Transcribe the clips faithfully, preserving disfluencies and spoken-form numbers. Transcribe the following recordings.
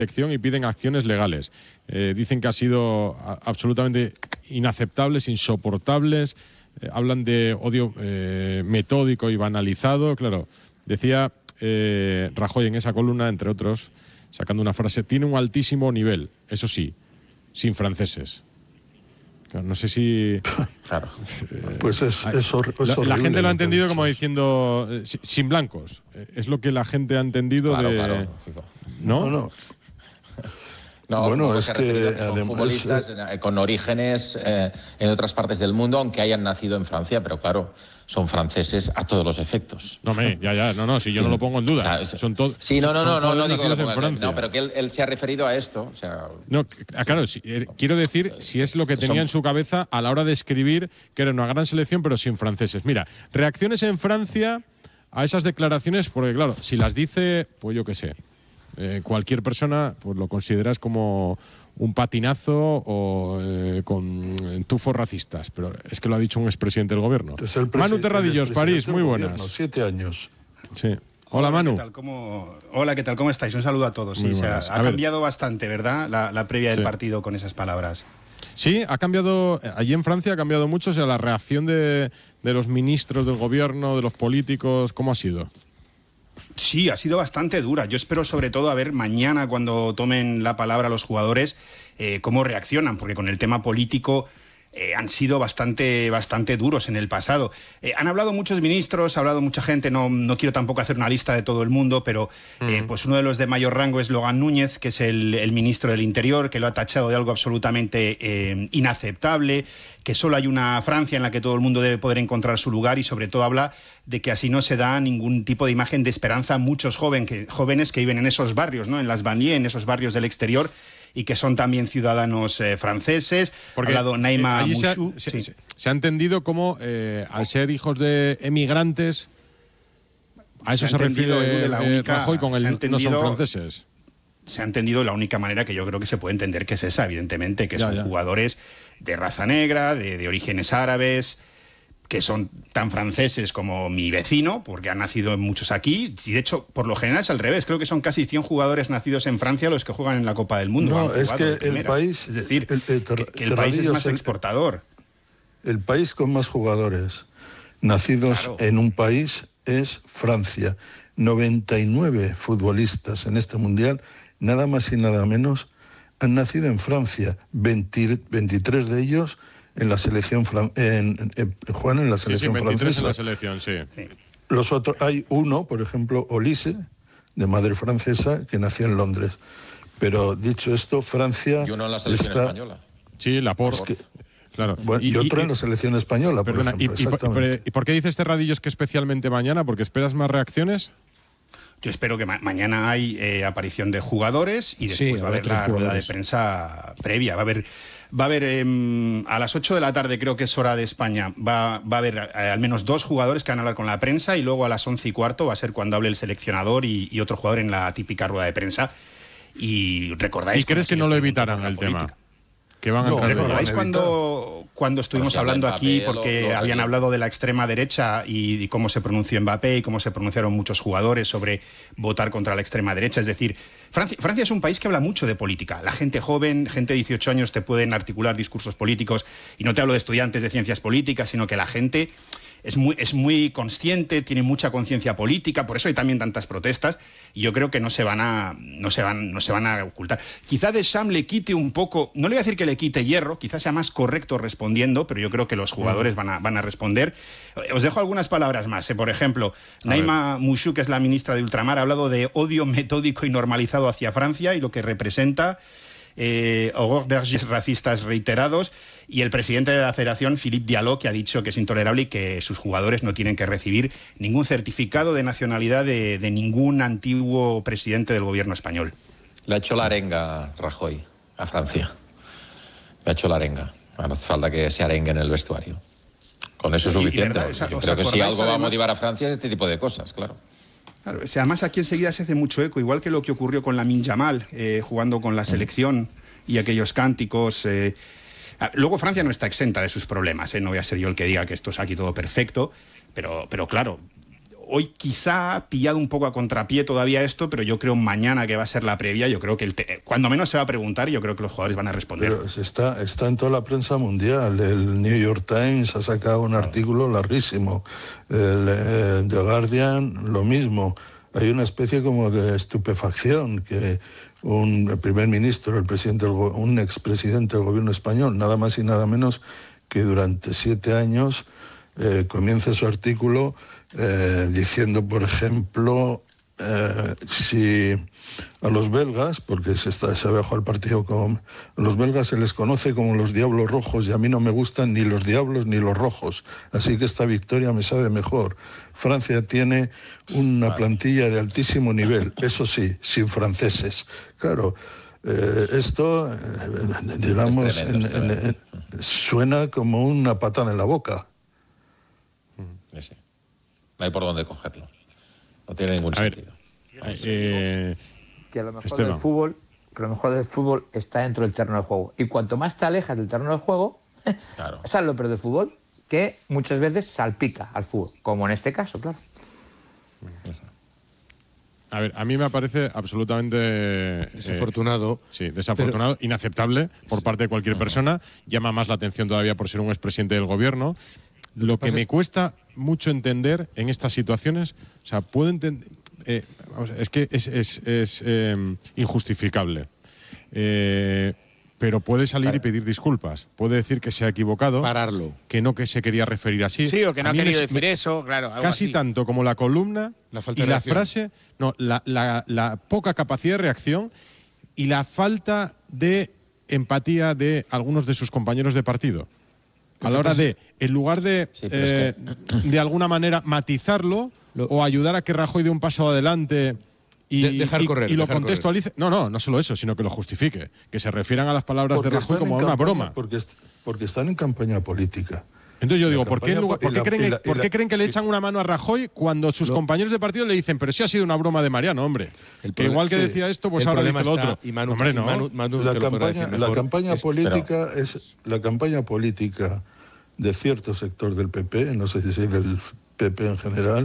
y piden acciones legales. Eh, dicen que ha sido absolutamente inaceptables, insoportables. Eh, hablan de odio eh, metódico y banalizado. Claro, decía eh, Rajoy en esa columna, entre otros, sacando una frase, tiene un altísimo nivel, eso sí, sin franceses. Claro, no sé si... Claro. Eh, pues es, es, hor es la, horrible. La gente lo ha lo entendido ha como diciendo, eh, sin blancos. Eh, es lo que la gente ha entendido claro, de... Claro, ¿no? No, no. No, bueno, es que, que, que son además, futbolistas eh, con orígenes eh, en otras partes del mundo, aunque hayan nacido en Francia, pero claro, son franceses a todos los efectos. No, me, ya, ya, no, no, si yo sí. no lo pongo en duda. O sea, son todos. Sí, no, no, no, no, no digo que lo pongas, en no, pero que él, él se ha referido a esto. O sea, no, claro, sí, quiero decir si es lo que tenía son... en su cabeza a la hora de escribir que era una gran selección, pero sin franceses. Mira, reacciones en Francia a esas declaraciones, porque claro, si las dice, pues yo qué sé. Eh, cualquier persona pues lo consideras como un patinazo o eh, con tufos racistas, pero es que lo ha dicho un expresidente del gobierno. Manu Terradillos, París, muy buenas. Gobierno, siete años. Sí. Hola, Hola, Manu. ¿qué tal? ¿Cómo... Hola, ¿qué tal? ¿Cómo estáis? Un saludo a todos. Sí, se ha, ha cambiado bastante, ¿verdad? La, la previa del sí. partido con esas palabras. Sí, ha cambiado, allí en Francia ha cambiado mucho, o sea, la reacción de, de los ministros del gobierno, de los políticos, ¿cómo ha sido? Sí, ha sido bastante dura. Yo espero sobre todo a ver mañana cuando tomen la palabra los jugadores eh, cómo reaccionan, porque con el tema político eh, han sido bastante, bastante duros en el pasado. Eh, han hablado muchos ministros, ha hablado mucha gente, no, no quiero tampoco hacer una lista de todo el mundo, pero eh, mm. pues uno de los de mayor rango es Logan Núñez, que es el, el ministro del Interior, que lo ha tachado de algo absolutamente eh, inaceptable, que solo hay una Francia en la que todo el mundo debe poder encontrar su lugar y sobre todo habla de que así no se da ningún tipo de imagen de esperanza a muchos joven que, jóvenes que viven en esos barrios, ¿no? En las banlieues, en esos barrios del exterior y que son también ciudadanos eh, franceses. Porque ha hablado Naima eh, Mouchou. Se, sí. se, se ha entendido como, eh, al ser hijos de emigrantes, a eso se, se refiere de la única, Rajoy con el no son franceses. Se ha entendido la única manera que yo creo que se puede entender que es esa, evidentemente, que ya, son ya. jugadores de raza negra, de, de orígenes árabes, que son tan franceses como mi vecino, porque han nacido muchos aquí. Y de hecho, por lo general es al revés. Creo que son casi cien jugadores nacidos en Francia los que juegan en la Copa del Mundo. No, es que el país... Es decir, el, el, que, que el país es más el, exportador. El país con más jugadores nacidos claro. en un país es Francia. noventa y nueve futbolistas en este Mundial, nada más y nada menos, han nacido en Francia. veinte, veintitrés de ellos... en la selección fran en, en, en Juan en la selección sí, sí, veintitrés francesa. En la selección, sí. Los otros hay uno, por ejemplo, Olise, de madre francesa, que nació en Londres. Pero dicho esto, Francia y uno en la selección está... española. Sí, Laporte. Es que... Claro. Bueno, y, y otro y, en la selección española, perdona, por ejemplo. Y, y, ¿Y por qué dices Terradillos que especialmente mañana? ¿Porque esperas más reacciones? Yo espero que ma mañana hay eh, aparición de jugadores y después sí, va a haber la rueda de prensa previa. Va a haber, va a haber eh, a las ocho de la tarde, creo que es hora de España, va, va a haber eh, al menos dos jugadores que van a hablar con la prensa y luego a las once y cuarto va a ser cuando hable el seleccionador y, y otro jugador en la típica rueda de prensa. Y recordáis... ¿Y crees que no lo evitarán el tema? Que van a no, ¿recordáis cuando, cuando estuvimos hablando aquí porque lo, lo habían hablado de la extrema derecha y, y cómo se pronunció Mbappé y cómo se pronunciaron muchos jugadores sobre votar contra la extrema derecha? Es decir, Francia, Francia es un país que habla mucho de política. La gente joven, gente de dieciocho años te pueden articular discursos políticos y no te hablo de estudiantes de ciencias políticas, sino que la gente... Es muy, es muy consciente, tiene mucha conciencia política, por eso hay también tantas protestas, y yo creo que no se van a, no se van, no se van a ocultar. Quizá Deschamps le quite un poco, no le voy a decir que le quite hierro, quizás sea más correcto respondiendo, pero yo creo que los jugadores van a, van a responder. Os dejo algunas palabras más. ¿eh? Por ejemplo, Naima Mouchou, que es la ministra de Ultramar, ha hablado de odio metódico y normalizado hacia Francia y lo que representa. Eh, horror bergis racistas reiterados, y el presidente de la federación, Philippe Diallo, que ha dicho que es intolerable y que sus jugadores no tienen que recibir ningún certificado de nacionalidad de, de ningún antiguo presidente del gobierno español. Le ha hecho la arenga Rajoy a Francia. Le ha hecho la arenga. No hace falta que se arengue en el vestuario. Con eso es suficiente. Verdad, esa, Yo creo que si algo va a motivar a Francia es este tipo de cosas, claro. Claro, o sea, además aquí enseguida se hace mucho eco, igual que lo que ocurrió con Lamine Yamal, eh, jugando con la selección y aquellos cánticos. Eh. Luego Francia no está exenta de sus problemas, eh. no voy a ser yo el que diga que esto es aquí todo perfecto, pero, pero claro, hoy quizá pillado un poco a contrapié todavía esto, pero yo creo mañana que va a ser la previa, yo creo que el te cuando menos se va a preguntar y yo creo que los jugadores van a responder. Pero está, está en toda la prensa mundial. El New York Times ha sacado un artículo larguísimo. El, el The Guardian, lo mismo. Hay una especie como de estupefacción que un el primer ministro, el presidente, un expresidente del gobierno español, nada más y nada menos que durante siete años eh, comienza su artículo eh, diciendo, por ejemplo, eh, si a los belgas, porque se, está, se había jugado el partido con a los belgas se les conoce como los diablos rojos y a mí no me gustan ni los diablos ni los rojos, así que esta victoria me sabe mejor. Francia tiene una plantilla de altísimo nivel, eso sí, sin franceses. Claro, eh, esto, eh, digamos, es tremendo, en, en, en, suena como una patada en la boca. Sí, sí. No hay por dónde cogerlo. No tiene ningún a sentido. Ver, eh, que a lo mejor Esteban. del fútbol, que lo mejor del fútbol está dentro del terreno del juego. Y cuanto más te alejas del terreno del juego, Claro. ¿sabes lo peor del fútbol? Que muchas veces salpica al fútbol, como en este caso, claro. a ver, a mí me parece absolutamente eh, Desafortunado. sí, desafortunado, inaceptable por parte de cualquier persona. Llama más la atención todavía por ser un expresidente del gobierno. Lo que me cuesta mucho entender en estas situaciones, o sea, puedo entender, eh, vamos, es que es, es, es eh, injustificable. Eh, pero puede salir y pedir disculpas. Puede decir que se ha equivocado. Pararlo. Que no que se quería referir así. Sí, o que no A ha mí querido me- decir me- eso, claro. Algo Casi así. tanto como la columna La falta y de la reacción. frase, no, la, la, la poca capacidad de reacción y la falta de empatía de algunos de sus compañeros de partido. A la hora de, en lugar de, Sí, pero es eh, de alguna manera matizarlo Lo- o ayudar a que Rajoy dé un paso adelante y, De- dejar y- correr, y lo dejar contextualice. No, no, no solo eso, sino que lo justifique. Que se refieran a las palabras de Porque Rajoy están como a en una campaña- broma. Porque, est- porque están en campaña política. Entonces yo La digo, ¿por qué, en campaña lugar- po- por y qué la- creen, y la- y por la- qué creen que le echan una mano a Rajoy cuando sus Lo- compañeros de partido le dicen, pero sí ha sido una broma de Mariano, hombre? El Que proble- igual que sí. decía esto, pues El ahora problema dice lo está, otro. y Manu- hombre, y no. Manu- Manu La te lo podrá campaña, decir la mejor. campaña Es- política es la campaña política de cierto sector del P P, no sé si del P P en general,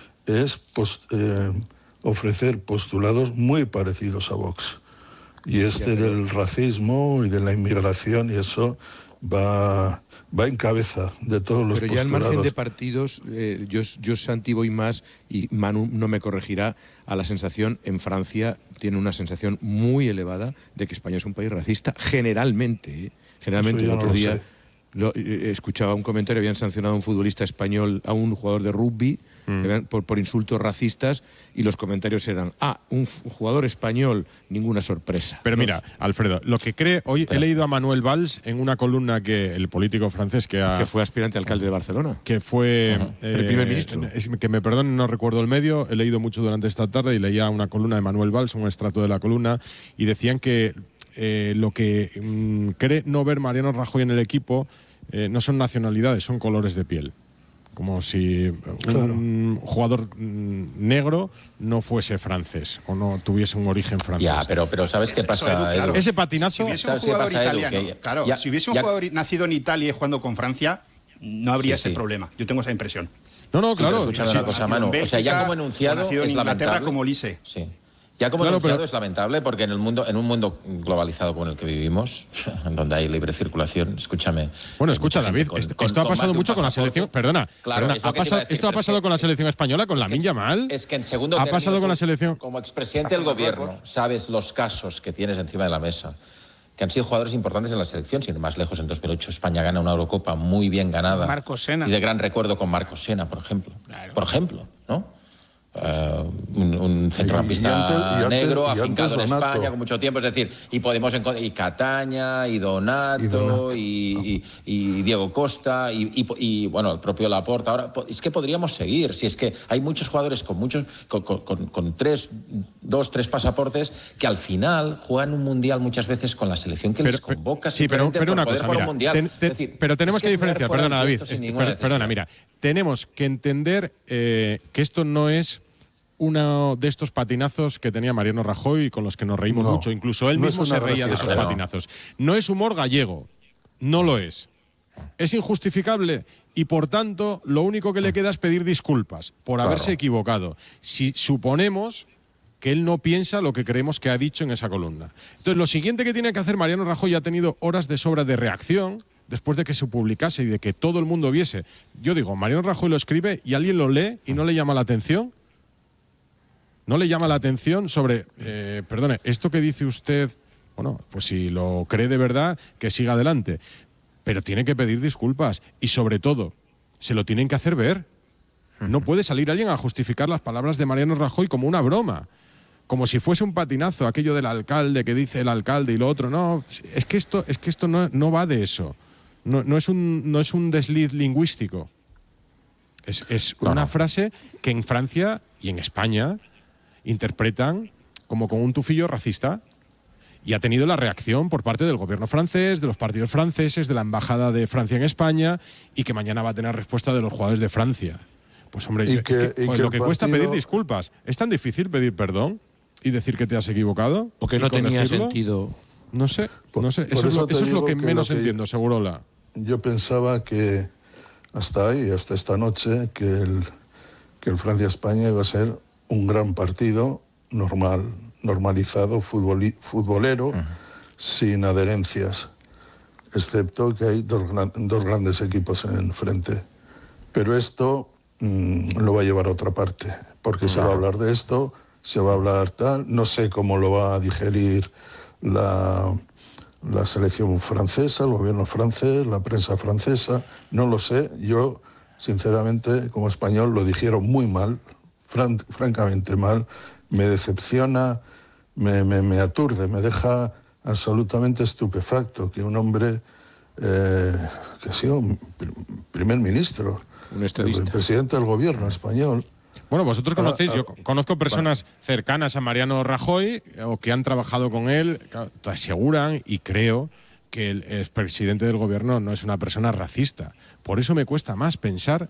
es pos- eh, ofrecer postulados muy parecidos a Vox. Y este del racismo y de la inmigración y eso va, va en cabeza de todos los Pero ya al postulados. margen de partidos, eh, yo, yo Santi voy más, y Manu no me corregirá, a la sensación, en Francia tiene una sensación muy elevada de que España es un país racista, generalmente. ¿eh? Generalmente, Eso el yo no otro lo día sé. lo- eh, escuchaba un comentario, habían sancionado a un futbolista español, a un jugador de rugby, habían- por, por insultos racistas, y los comentarios eran, ah, un f- jugador español, ninguna sorpresa. Pero ¿no? mira, Alfredo, lo que cree, hoy he leído a Manuel Valls en una columna que el político francés que ha, Que fue aspirante a alcalde de Barcelona. que fue eh, El primer ministro. es- que me perdonen, no recuerdo el medio, he leído mucho durante esta tarde y leía una columna de Manuel Valls, un extracto de la columna, y decían que eh, lo que mm, cree no ver Mariano Rajoy en el equipo eh, no son nacionalidades, son colores de piel. Como si un jugador mm, negro no fuese francés o no tuviese un origen francés. Ya, pero, pero ¿sabes qué Eso, pasa, Edu, claro. Edu? Ese patinazo, Si hubiese un ¿sabes qué jugador pasa, Edu? italiano, Que claro, ya- si hubiese un ya- jugador nacido en Italia y jugando con Francia, no habría Sí, ese sí. problema. Yo tengo esa impresión. no, no, Sí, pero claro. escúchame sí, una cosa, nacido Manu. en O sea, ya Bélgica, como enunciado nacido en es Inglaterra lamentable. como Lise. Sí. Ya como Claro, enunciado pero- es lamentable porque en el mundo, en un mundo globalizado como el que vivimos, en donde hay libre circulación, escúchame. Bueno, hay escucha, mucha gente David, con- esto, con- esto ha con más pasado de un mucho con la pasaporte. selección. Perdona, Claro, perdona, es lo ha que te iba pasado- a decir, esto ha pero es pasado que- con la selección española, con es la que- Lamin Yamal. Es que en segundo Ha término, pasado con tú, la selección. Como expresidente del gobierno, sabes los casos que tienes encima de la mesa, que han sido jugadores importantes en la selección, sin ir más lejos. En dos mil ocho España gana una Eurocopa muy bien ganada. Marcos Sena. Y de gran recuerdo con Marcos Sena, por ejemplo. Claro. Por ejemplo, ¿no? Eh, un, un centrocampista Y- y antes- y antes- negro, y antes afincado en Donato. España con mucho tiempo, es decir, y podemos enco- y Cataña, y Donato, Y Donato. y, y- y Diego Costa, y, y- y, bueno, el propio Laporta. Ahora, po- es que podríamos seguir, si es que hay muchos jugadores con muchos, con, con- con- con tres, dos, tres pasaportes, que al final juegan un mundial muchas veces con la selección que Pero- les convoca. sí, pero, simplemente pero por una poder cosa, jugar mira, un mundial. ten- ten- Es decir, pero tenemos es que, es ver diferenciar, fuera perdona del David, tiesto sin es- ninguna per- perdona, necesidad. mira, tenemos que entender eh, que esto no es uno de estos patinazos que tenía Mariano Rajoy y con los que nos reímos No, mucho, incluso él no es mismo se una reía de gracia. esos No. patinazos. No es humor gallego, no lo es. ¿Es injustificable? y por tanto lo único que le queda es pedir disculpas por Claro. haberse equivocado. Si suponemos que él no piensa lo que creemos que ha dicho en esa columna. Entonces, lo siguiente que tiene que hacer Mariano Rajoy, ha tenido horas de sobra de reacción después de que se publicase y de que todo el mundo viese. Yo digo, Mariano Rajoy lo escribe y alguien lo lee y no le llama la atención. No le llama la atención sobre, eh, perdone, esto que dice usted, bueno, pues si lo cree de verdad, que siga adelante. Pero tiene que pedir disculpas y sobre todo, se lo tienen que hacer ver. No puede salir alguien a justificar las palabras de Mariano Rajoy como una broma. Como si fuese un patinazo, aquello del alcalde que dice el alcalde y lo otro. No, es que esto, es que esto no, no va de eso. No, no, es un, no es un desliz lingüístico. Es, es Claro. una frase que en Francia y en España interpretan como con un tufillo racista. Y ha tenido la reacción por parte del gobierno francés, de los partidos franceses, de la embajada de Francia en España, y que mañana va a tener respuesta de los jugadores de Francia. Pues hombre, Y yo- que- es que, y joder, que lo el que cuesta partido- pedir disculpas. ¿Es tan difícil pedir perdón y decir que te has equivocado? Porque ¿Y no tenía corregirlo? sentido. No sé, Por- no sé. por Eso, es eso lo, te eso es lo digo que que menos lo que- entiendo, Segurola. Yo pensaba que hasta ahí, hasta esta noche, que el, que el Francia-España iba a ser un gran partido normal, normalizado, futboli- futbolero, sin adherencias, excepto que hay dos, gran- dos grandes equipos enfrente. Pero esto mm, lo va a llevar a otra parte, porque se va a hablar de esto, se va a hablar tal, no sé cómo lo va a digerir la, la selección francesa, el gobierno francés, la prensa francesa, no lo sé. Yo, sinceramente, como español, lo dijeron muy mal, fran- francamente mal, me decepciona, me, me, me aturde, me deja absolutamente estupefacto que un hombre eh, que ha sido pr- primer ministro, Un estadista. el presidente del gobierno español. Bueno, vosotros conocéis, Ah, ah, yo conozco personas cercanas a Mariano Rajoy o que han trabajado con él, claro, te aseguran y creo que el expresidente del gobierno no es una persona racista. Por eso me cuesta más pensar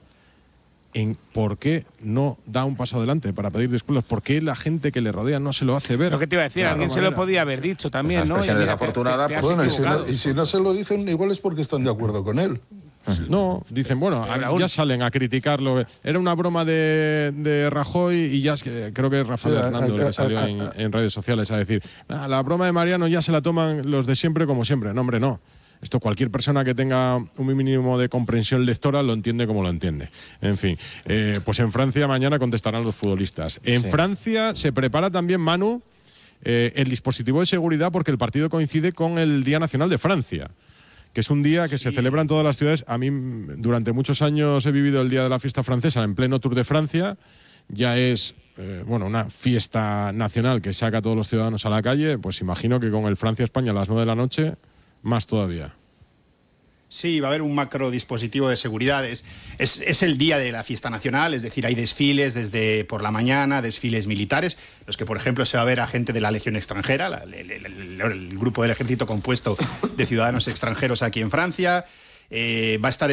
en por qué no da un paso adelante para pedir disculpas, por qué la gente que le rodea no se lo hace ver. Lo que te iba a decir, De alguien alguna se lo manera. podía haber dicho también, Pues una ¿no? expresión Y mira, desafortunada, te- te has Bueno, y si, equivocado. no, y si no se lo dicen, igual es porque están de acuerdo con él. No, dicen, bueno, Pero ya Raúl- salen a criticarlo. Era una broma de, de Rajoy y ya es que creo que es Rafael Sí, a- Hernando el a- que salió a- en, a- en redes sociales a decir, "Ah, la broma de Mariano ya se la toman los de siempre como siempre". No, hombre, no. Esto cualquier persona que tenga un mínimo de comprensión lectora lo entiende como lo entiende. En fin, eh, pues en Francia mañana contestarán los futbolistas. En Sí. Francia se prepara también, Manu, eh, el dispositivo de seguridad porque el partido coincide con el Día Nacional de Francia, que es un día que se celebra en todas las ciudades. A mí, mm, durante muchos años he vivido el Día de la Fiesta Francesa en pleno Tour de Francia. Ya es eh, bueno, una fiesta nacional que saca a todos los ciudadanos a la calle. Pues imagino que con el Francia-España a las nueve de la noche, más todavía. Sí, va a haber un macro dispositivo de seguridad. Es, es, es el día de la fiesta nacional, es decir, hay desfiles desde por la mañana, desfiles militares, los que, por ejemplo, se va a ver a gente de la Legión extranjera, la- el, el- el- el grupo del ejército compuesto de ciudadanos extranjeros aquí en Francia. Eh, va a estar